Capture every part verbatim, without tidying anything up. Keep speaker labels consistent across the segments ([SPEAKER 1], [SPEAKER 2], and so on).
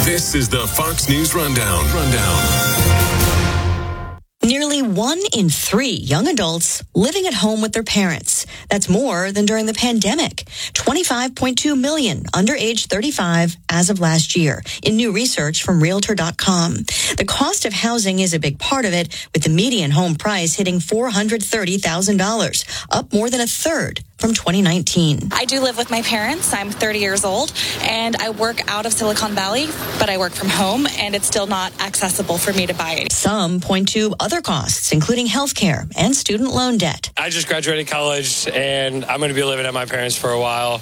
[SPEAKER 1] This is the Fox News Rundown. Rundown.
[SPEAKER 2] Nearly one in three young adults living at home with their parents. That's more than during the pandemic. twenty-five point two million under age thirty-five as of last year in new research from Realtor dot com. The cost of housing is a big part of it, with the median home price hitting four hundred thirty thousand dollars, up more than a third from twenty nineteen.
[SPEAKER 3] I do live with my parents. I'm thirty years old, and I work out of Silicon Valley, but I work from home, and it's still not accessible for me to buy.
[SPEAKER 2] Some point to other costs, including health care and student loan debt.
[SPEAKER 4] I just graduated college, and I'm going to be living at my parents' for a while.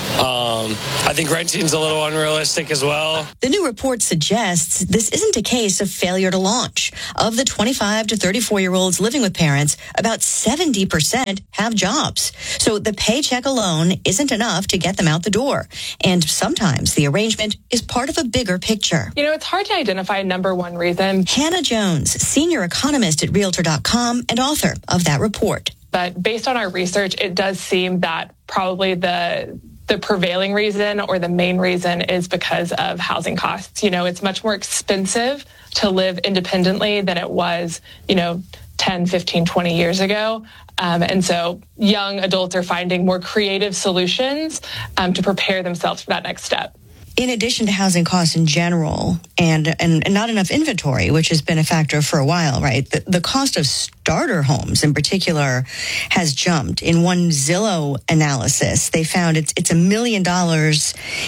[SPEAKER 4] Um, I think renting's a little unrealistic as well.
[SPEAKER 2] The new report suggests this isn't a case of failure to launch. Of the twenty-five to thirty-four-year-olds living with parents, about seventy percent have jobs. So the paycheck alone isn't enough to get them out the door. And sometimes the arrangement is part of a bigger picture.
[SPEAKER 5] You know, it's hard to identify a number one reason.
[SPEAKER 2] Hannah Jones, senior economist at Realtor dot com and author of that report.
[SPEAKER 5] But based on our research, it does seem that probably the the prevailing reason or the main reason is because of housing costs. You know, it's much more expensive to live independently than it was, you know, ten, fifteen, twenty years ago. Um, and so young adults are finding more creative solutions um, to prepare themselves for that next step.
[SPEAKER 2] In addition to housing costs in general and, and, and not enough inventory, which has been a factor for a while, right? The, the cost of starter homes in particular has jumped. In one Zillow analysis, they found it's it's a million dollars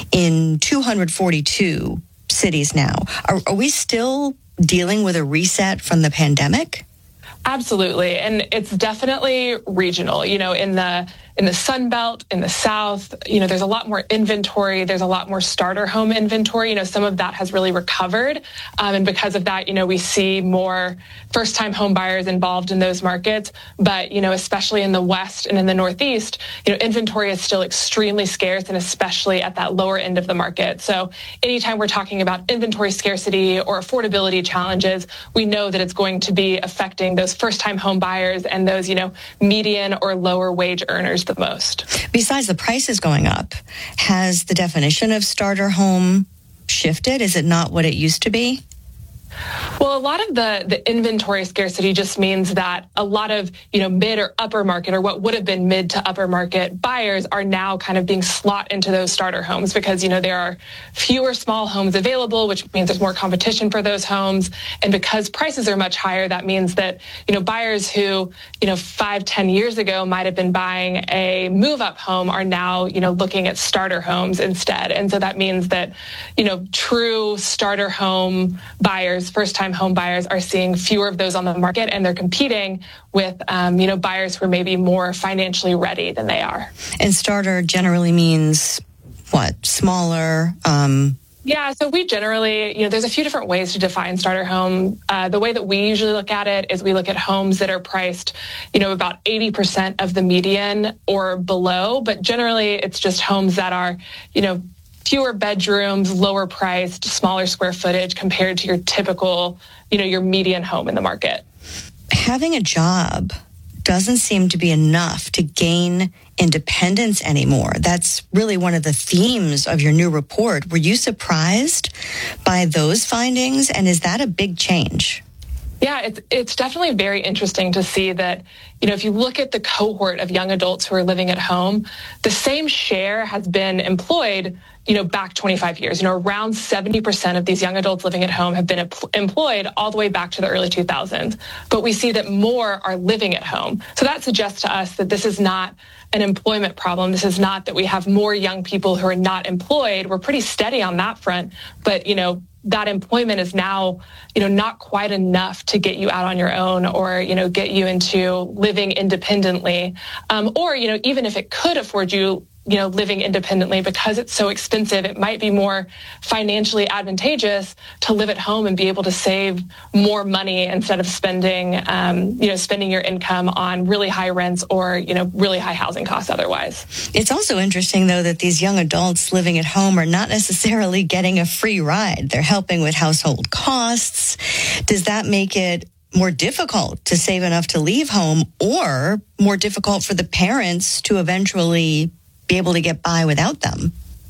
[SPEAKER 2] in two hundred forty-two cities now. Are, are we still dealing with a reset from the pandemic?
[SPEAKER 5] Absolutely. And it's definitely regional. You know, in the in the Sun Belt, in the South, you know, there's a lot more inventory. There's a lot more starter home inventory. You know, some of that has really recovered. Um, and because of that, you know, we see more first time home buyers involved in those markets. But, you know, especially in the West and in the Northeast, you know, inventory is still extremely scarce, and especially at that lower end of the market. So anytime we're talking about inventory scarcity or affordability challenges, we know that it's going to be affecting those first time home buyers and those, you know, median or lower wage earners the most.
[SPEAKER 2] Besides the prices going up, has the definition of starter home shifted? Is it not what it used to be?
[SPEAKER 5] Well, a lot of the, the inventory scarcity just means that a lot of, you know, mid or upper market, or what would have been mid to upper market buyers, are now kind of being slot into those starter homes because, you know, there are fewer small homes available, which means there's more competition for those homes. And because prices are much higher, that means that, you know, buyers who, you know, five, ten years ago might have been buying a move up home are now, you know, looking at starter homes instead. And so that means that, you know, true starter home buyers, first-time home buyers, are seeing fewer of those on the market, and they're competing with, um, you know, buyers who are maybe more financially ready than they are.
[SPEAKER 2] And starter generally means what? Smaller? Um...
[SPEAKER 5] Yeah, so we generally, you know, there's a few different ways to define starter home. Uh, the way that we usually look at it is we look at homes that are priced, you know, about eighty percent of the median or below, but generally it's just homes that are, you know, fewer bedrooms, lower priced, smaller square footage compared to your typical, you know, your median home in the market.
[SPEAKER 2] Having a job doesn't seem to be enough to gain independence anymore. That's really one of the themes of your new report. Were you surprised by those findings? And is that a big change?
[SPEAKER 5] Yeah, it's it's definitely very interesting to see that, you know, if you look at the cohort of young adults who are living at home, the same share has been employed, you know, back twenty-five years. You know, around seventy percent of these young adults living at home have been em- employed all the way back to the early two thousands. But we see that more are living at home. So that suggests to us that this is not an employment problem. This is not that we have more young people who are not employed. We're pretty steady on that front. But, you know, that employment is now, you know, not quite enough to get you out on your own or, you know, get you into living independently. Um, or, you know, even if it could afford you, you know, living independently, because it's so expensive, it might be more financially advantageous to live at home and be able to save more money instead of spending, um, you know, spending your income on really high rents or, you know, really high housing costs otherwise.
[SPEAKER 2] It's also interesting, though, that these young adults living at home are not necessarily getting a free ride. They're helping with household costs. Does that make it more difficult to save enough to leave home, or more difficult for the parents to eventually be able to get by without them?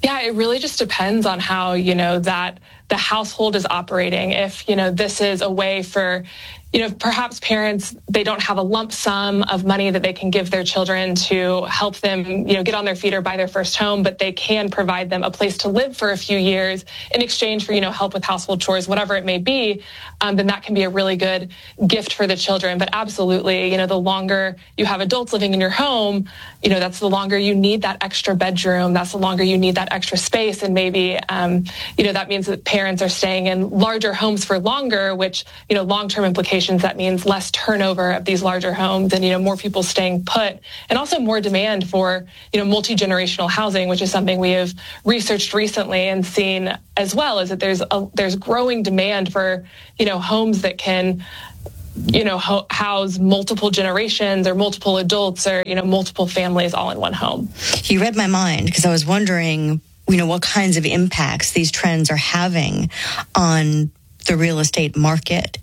[SPEAKER 5] Yeah, it really just depends on how, you know, that the household is operating. If, you know, this is a way for, you know, perhaps parents, they don't have a lump sum of money that they can give their children to help them, you know, get on their feet or buy their first home, but they can provide them a place to live for a few years in exchange for, you know, help with household chores, whatever it may be, um, then that can be a really good gift for the children. But absolutely, you know, the longer you have adults living in your home, you know, that's the longer you need that extra bedroom. That's the longer you need that extra space. And maybe, um, you know, that means that parents are staying in larger homes for longer, which, you know, long-term implications, that means less turnover of these larger homes and, you know, more people staying put, and also more demand for, you know, multi-generational housing, which is something we have researched recently and seen as well, is that there's a, there's growing demand for, you know, homes that can, you know, ho- house multiple generations or multiple adults or, you know, multiple families all in one home.
[SPEAKER 2] You read my mind, because I was wondering, you know, what kinds of impacts these trends are having on the real estate market.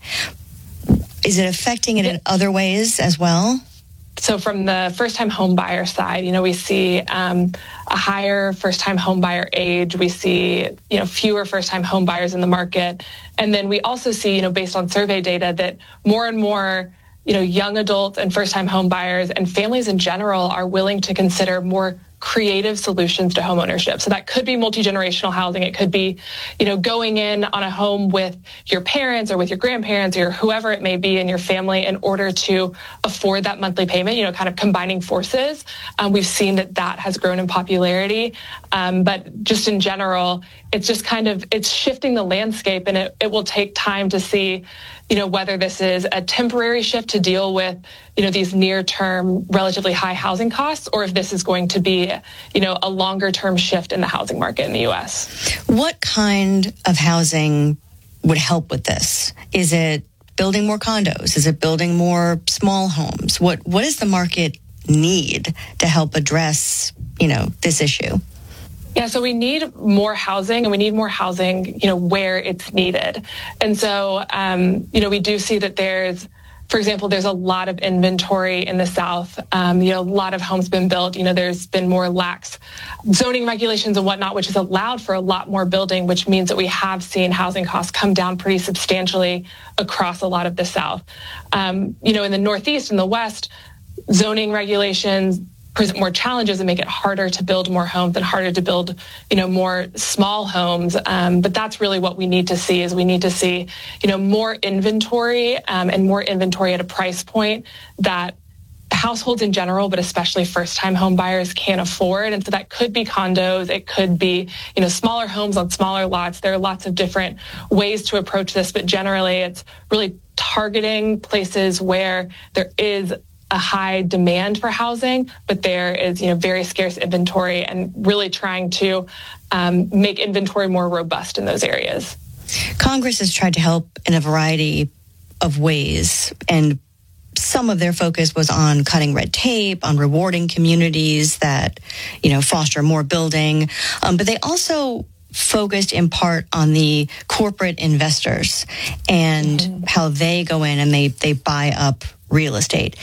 [SPEAKER 2] Is it affecting it in other ways as well?
[SPEAKER 5] So from the first-time home buyer side, you know, we see um, a higher first-time home buyer age. We see, you know, fewer first-time home buyers in the market. And then we also see, you know, based on survey data, that more and more, you know, young adults and first-time home buyers and families in general are willing to consider more creative solutions to home ownership. So that could be multi-generational housing. It could be, you know, going in on a home with your parents or with your grandparents or whoever it may be in your family in order to afford that monthly payment, you know, kind of combining forces. Um, we've seen that that has grown in popularity. Um, but just in general, it's just kind of, it's shifting the landscape, and it, it will take time to see, you know, whether this is a temporary shift to deal with, you know, these near-term relatively high housing costs, or if this is going to be, you know, a longer-term shift in the housing market in the U S.
[SPEAKER 2] What kind of housing would help with this? Is it building more condos? Is it building more small homes? What What does the market need to help address, you know, this issue?
[SPEAKER 5] Yeah, so we need more housing, and we need more housing, you know, where it's needed. And so, um, you know, we do see that there's, for example, there's a lot of inventory in the South. Um, you know, a lot of homes been built. You know, there's been more lax zoning regulations and whatnot, which has allowed for a lot more building, which means that we have seen housing costs come down pretty substantially across a lot of the South. Um, you know, in the Northeast and the West, zoning regulations present more challenges and make it harder to build more homes and harder to build, you know, more small homes. Um, but that's really what we need to see, is we need to see, you know, more inventory um, and more inventory at a price point that households in general, but especially first-time home buyers, can afford. And so that could be condos. It could be, you know, smaller homes on smaller lots. There are lots of different ways to approach this, but generally it's really targeting places where there is a high demand for housing, but there is, you know, very scarce inventory, and really trying to um, make inventory more robust in those areas.
[SPEAKER 2] Congress has tried to help in a variety of ways, and some of their focus was on cutting red tape, on rewarding communities that, you know, foster more building. Um, but they also focused in part on the corporate investors and mm-hmm. how they go in and they, they buy up real estate.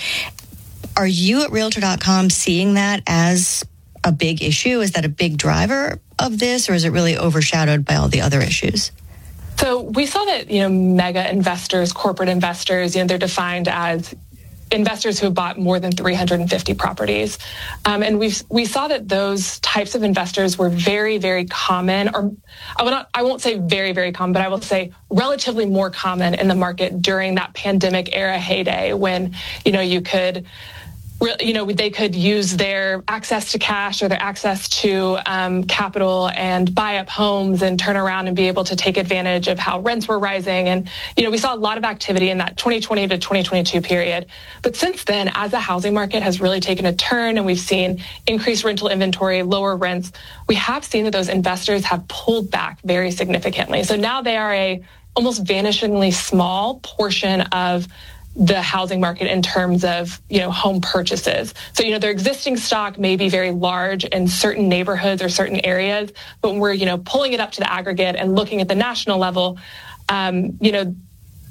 [SPEAKER 2] Are you at Realtor dot com seeing that as a big issue? Is that a big driver of this, or is it really overshadowed by all the other issues?
[SPEAKER 5] So we saw that, you know, mega investors, corporate investors, you know, they're defined as investors who have bought more than three hundred fifty properties. Um, and we we saw that those types of investors were very, very common, or I will not, I won't say very, very common, but I will say relatively more common in the market during that pandemic era heyday, when, you know, you could, you know, they could use their access to cash or their access to um, capital and buy up homes and turn around and be able to take advantage of how rents were rising. And, you know, we saw a lot of activity in that twenty twenty to twenty twenty-two period. But since then, as the housing market has really taken a turn and we've seen increased rental inventory, lower rents, we have seen that those investors have pulled back very significantly. So now they are a almost vanishingly small portion of the housing market in terms of, you know, home purchases. So, you know, their existing stock may be very large in certain neighborhoods or certain areas, but when we're, you know, pulling it up to the aggregate and looking at the national level, um, you know,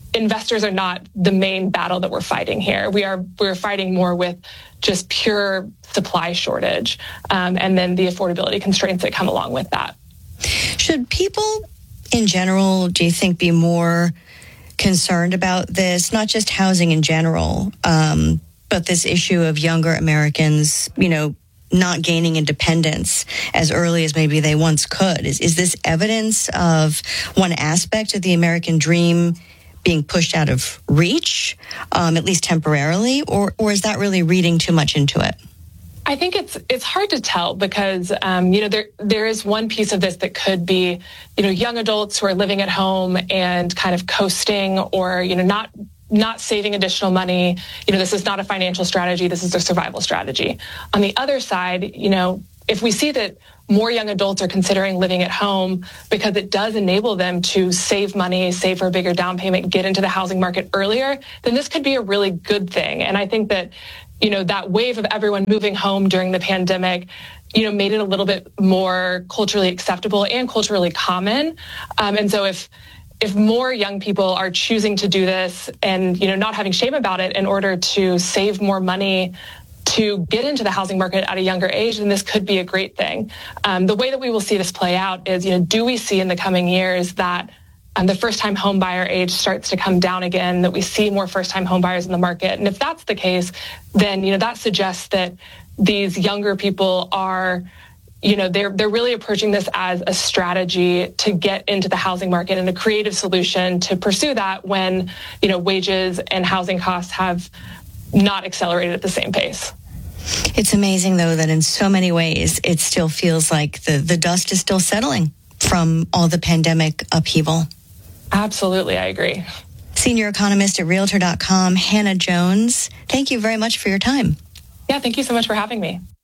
[SPEAKER 5] investors are not the main battle that we're fighting here. We are we're fighting more with just pure supply shortage, um, and then the affordability constraints that come along with that.
[SPEAKER 2] Should people in general, do you think, be more concerned about this? Not just housing in general, um, but this issue of younger Americans, you know, not gaining independence as early as maybe they once could. Is is this evidence of one aspect of the American dream being pushed out of reach, um, at least temporarily, or or is that really reading too much into it?
[SPEAKER 5] I think it's it's hard to tell because um, you know there there is one piece of this that could be you know young adults who are living at home and kind of coasting, or you know not not saving additional money. You know this is not a financial strategy. This is a survival strategy. On the other side, you know if we see that more young adults are considering living at home because it does enable them to save money, save for a bigger down payment, get into the housing market earlier, then this could be a really good thing. And I think that, you know, that wave of everyone moving home during the pandemic, you know, made it a little bit more culturally acceptable and culturally common. Um, and so if if more young people are choosing to do this and, you know, not having shame about it in order to save more money to get into the housing market at a younger age, then this could be a great thing. Um, the way that we will see this play out is, you know, do we see in the coming years that um, the first-time home buyer age starts to come down again, that we see more first-time home buyers in the market? And if that's the case, then, you know, that suggests that these younger people are, you know, they're they're really approaching this as a strategy to get into the housing market and a creative solution to pursue that when, you know, wages and housing costs have not accelerated at the same pace.
[SPEAKER 2] It's amazing, though, that in so many ways, it still feels like the, the dust is still settling from all the pandemic upheaval.
[SPEAKER 5] Absolutely, I agree.
[SPEAKER 2] Senior economist at Realtor dot com, Hannah Jones, thank you very much for your time.
[SPEAKER 5] Yeah, thank you so much for having me.